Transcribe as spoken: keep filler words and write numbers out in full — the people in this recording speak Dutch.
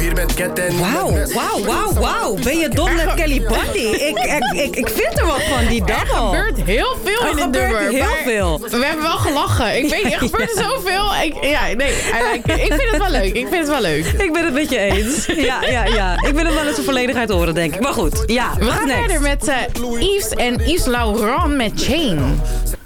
Wauw, wauw, wauw, wauw. Ben je dol met Kelly Bundy? Ik, ik, ik, ik vind er wat van, die double. Er gebeurt heel veel er in dit nummer. heel veel. We hebben wel gelachen. Ik weet niet, er gebeurt er zoveel. Ik, ja, nee, ik, ik vind het wel leuk. Ik vind het wel leuk. Ik ben het met je eens. Ja, ja, ja. Ik wil hem wel in zijn volledigheid horen, denk ik. Maar goed, ja. We gaan verder met uh, Yves en Yves Laurent met Chain.